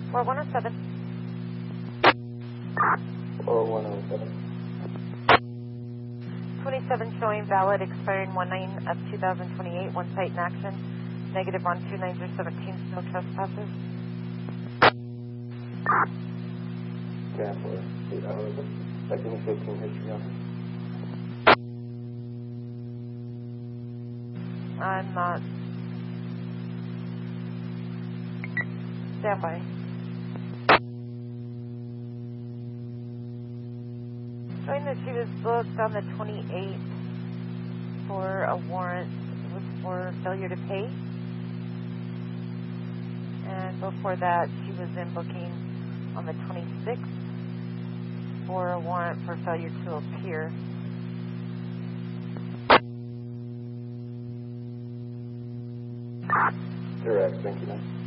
4107. 4107. 27 showing valid, expiring 1/9 of 2028. One site in action. Negative on 29017. No trespassers. Cancel it. Checking the 15 history on it. I'm not. Stand by. Showing that she was booked on the 28th for a warrant. It was for failure to pay. And before that, she was in booking on the 26th for a warrant for failure to appear. Correct, thank you, ma'am.